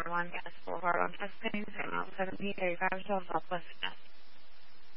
One Gas Boulevard on Tuscany, San Mountain 1735 Southwest.